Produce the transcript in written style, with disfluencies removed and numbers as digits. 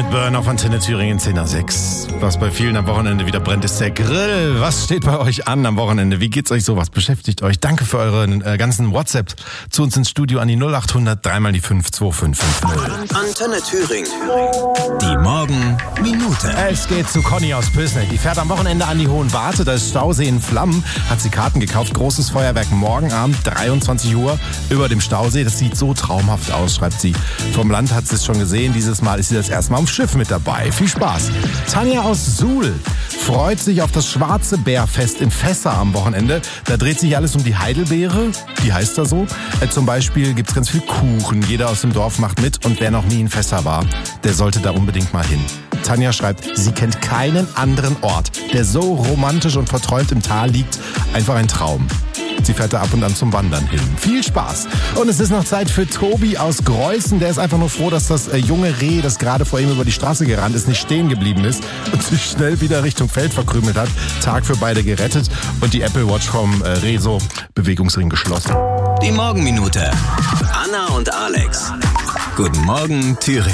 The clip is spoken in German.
Burn auf Antenne Thüringen 10 nach 6. Was bei vielen am Wochenende wieder brennt, ist der Grill. Was steht bei euch an am Wochenende? Wie geht's euch so? Was beschäftigt euch? Danke für euren ganzen WhatsApp zu uns ins Studio an die 0800 3 die 52550. Antenne Thüringen. Die Morgenminute. Es geht zu Conny aus Pösneck. Die fährt am Wochenende an die Hohen Warte. Da ist Stausee in Flammen. Hat sie Karten gekauft. Großes Feuerwerk morgen Abend, 23 Uhr über dem Stausee. Das sieht so traumhaft aus, schreibt sie. Vom Land hat sie es schon gesehen. Dieses Mal ist sie das erste Mal am Schiff mit dabei. Viel Spaß. Tanja aus Suhl freut sich auf das Schwarze Bärfest in Fässer am Wochenende. Da dreht sich alles um die Heidelbeere. Die heißt da so. Zum Beispiel gibt's ganz viel Kuchen. Jeder aus dem Dorf macht mit. Und wer noch nie in Fässer war, der sollte da unbedingt mal hin. Tanja schreibt, sie kennt keinen anderen Ort, der so romantisch und verträumt im Tal liegt. Einfach ein Traum. Sie fährt da ab und an zum Wandern hin. Viel Spaß. Und es ist noch Zeit für Tobi aus Greußen. Der ist einfach nur froh, dass das junge Reh, das gerade vor ihm über die Straße gerannt ist, nicht stehen geblieben ist und sich schnell wieder Richtung Feld verkrümelt hat. Tag für beide gerettet und die Apple Watch vom Rezo Bewegungsring geschlossen. Die Morgenminute. Anna und Alex. Guten Morgen, Thüringen.